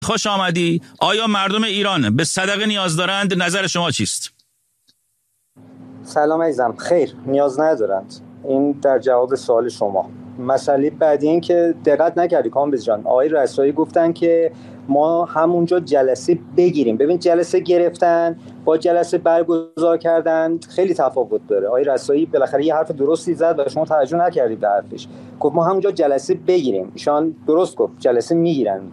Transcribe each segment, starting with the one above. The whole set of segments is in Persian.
خوش آمدی. آیا مردم ایران به صدقه نیاز دارند؟ نظر شما چیست؟ سلام عزیزم. خیر، نیاز ندارند. این در جواب سوال شما. مسئله بعدی این که دقت نکردی کامبیز جان، آقای رسایی گفتن که ما همونجا جلسه بگیریم. ببین، جلسه گرفتن با جلسه برگزار کردن خیلی تفاوت داره. آقای رسایی بالاخره یه حرف درستی زد و شما توجه نکردید به حرفش. گفت ما همونجا جلسه بگیریم. ایشان درست گفت، جلسه میگیرن.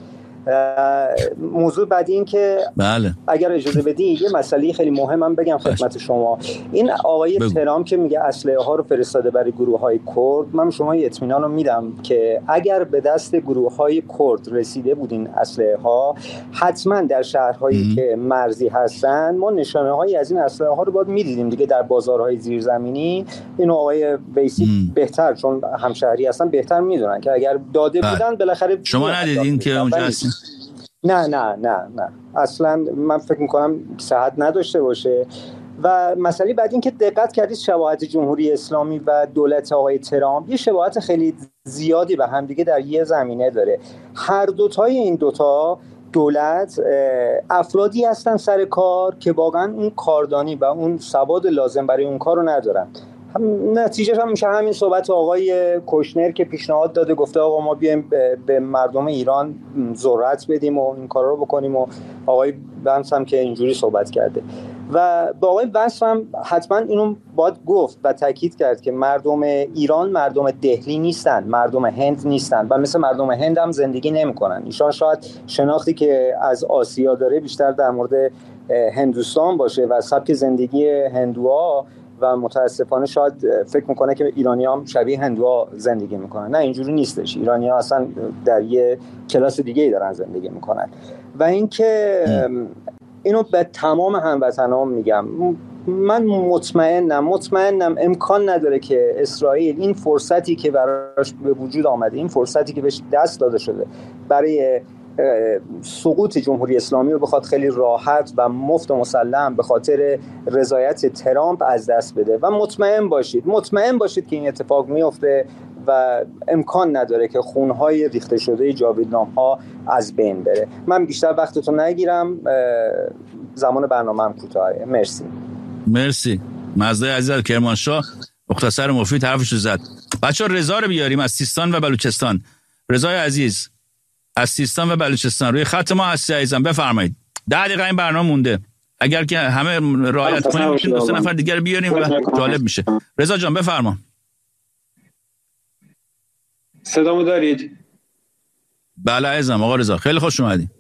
موضوع بعدی این که بله، اگر اجازه بدی یه مسئله خیلی مهمم بگم خدمت شما. این آقای ترامپ که میگه اسلحه ها رو فرستاده برای گروه های کرد، من شما اطمینان رو میدم که اگر به دست گروه های کرد رسیده بودین اسلحه ها، حتما در شهرهایی که مرزی هستن ما نشانه هایی از این اسلحه ها رو باید میدیدیم دیگه در بازارهای زیرزمینی. اینو آقای بیسی بهتر، چون همشهری هستن، بهتر میدونن که اگر داده بودن بالاخره. شما ندیدین که اونجا هستین؟ نه اصلا من فکر میکنم صحت نداشته باشه. و مسئله بعد این که دقت کردید شباهت جمهوری اسلامی و دولت آقای ترامپ یه شباهت خیلی زیادی به همدیگه در یه زمینه داره. هر دوتای این دوتا دولت افرادی هستن سر کار که واقعا اون کاردانی و اون سواد لازم برای اون کار رو ندارن. نتیجهش هم میشه همین صحبت آقای کوشنر که پیشنهاد داده، گفته آقا ما بیایم به مردم ایران ذرت بدیم و این کارا رو بکنیم، و آقای بنس هم که اینجوری صحبت کرده. و با آقای بنس هم حتما اینو باید گفت و تاکید کرد که مردم ایران مردم دهلی نیستن، مردم هند نیستن و مثل مردم هند هم زندگی نمی‌کنن. ایشان شاید شناختی که از آسیا داره بیشتر در مورد هندوستان باشه و سبک زندگی هندوها، و متاسفانه شاید فکر میکنه که ایرانی‌ها هم شبیه هندوها زندگی میکنن. نه، اینجوری نیستش. ایرانی‌ها اصلا در یه کلاس دیگه‌ای دارن زندگی میکنن. و اینکه اینو به تمام هموطنان میگم، من مطمئنم امکان نداره که اسرائیل این فرصتی که براش به وجود آمده، این فرصتی که بهش دست داده شده برای سقوط جمهوری اسلامی رو بخواد خیلی راحت و مفت و مسلم به خاطر رضایت ترامپ از دست بده. و مطمئن باشید که این اتفاق میفته و امکان نداره که خونهای ریخته شده جاویدنام‌ها از بین بره. من بیشتر وقتتون نگیرم، زمان برنامه‌ام کوتاهه. مرسی. مزدای عزیز از کرمانشاه مختصر مفید حرفشو زد. بچه‌ها رضا رو بیاریم از سیستان و بلوچستان. رضای عزیز از سیستان و بلوچستان روی خط ما هستی عزیزم، بفرمایید. 10 دقیقه این برنامه مونده. اگر که همه رعایت کنیم میتونیم 2 نفر دیگر بیاریم و جالب میشه. رضا جان بفرما. صدامو دارید؟ بله عزیزم. آقا رضا خیلی خوش اومدید.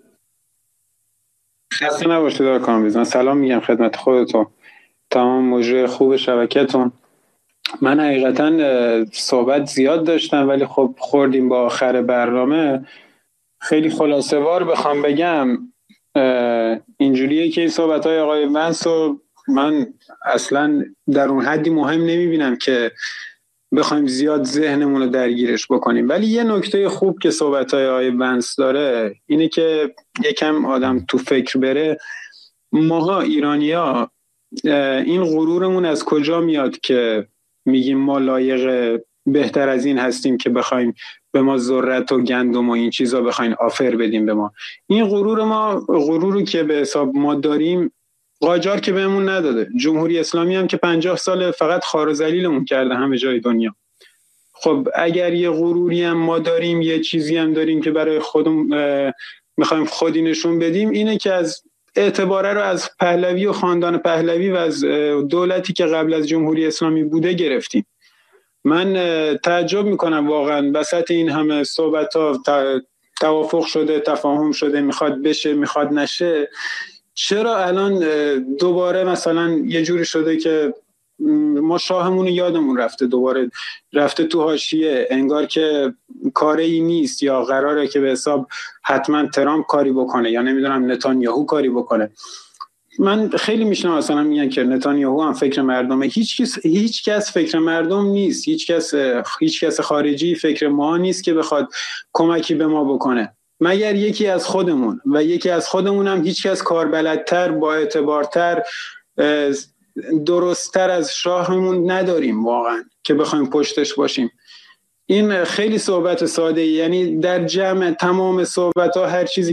خسته نباشید آقا کامبیز. من سلام میگم خدمت خودتون، تمام مجری خوب شبکتون. من حقیقتا صحبت زیاد داشتم ولی خب خوردیم با آخر برنامه. خیلی خلاصه وار بخوام بگم، اینجوریه که این صحبت‌های آقای ونس رو من اصلا در اون حدی مهم نمیبینم که بخوایم زیاد ذهنمون رو درگیرش بکنیم. ولی یه نکته خوب که صحبت‌های آقای ونس داره اینه که یکم آدم تو فکر بره. ماها ایرانی‌ها این غرورمون از کجا میاد که میگیم ما لایق بهتر از این هستیم که بخوایم به ما ذرت و گندم و این چیزا بخواین آفر بدیم به ما؟ این غرورو که به حساب ما داریم قاجار که بهمون نداده. جمهوری اسلامی هم که 50 سال فقط خار و ذلیلمون کرده همه جای دنیا. خب اگر یه غروری هم ما داریم، یه چیزی هم داریم که برای خودمون میخوایم خودی نشون بدیم، اینه که از اعتباره رو از پهلوی و خاندان پهلوی و از دولتی که قبل از جمهوری اسلامی بوده گرفتیم. من تعجب میکنم واقعا وسط این همه صحبت ها توافق شده، تفاهم شده، میخواد بشه میخواد نشه، چرا الان دوباره مثلا یه جوری شده که ما شاهمون یادمون رفته، دوباره رفته تو حاشیه، انگار که کاری نیست یا قراره که به حساب حتما ترامپ کاری بکنه یا نمیدونم نتانیاهو کاری بکنه. من خیلی میشنم مثلا میگن که نتانیاهو هم فکر مردمه. هیچ کس فکر مردم نیست. هیچ کس خارجی فکر ما نیست که بخواد کمکی به ما بکنه مگر یکی از خودمون، و یکی از خودمون هم هیچ کس کاربلدتر، با اعتبارتر، درستتر از شاهمون نداریم واقعا که بخوایم پشتش باشیم. این خیلی صحبت ساده ای، یعنی در جمع تمام صحبت ها هر چیزی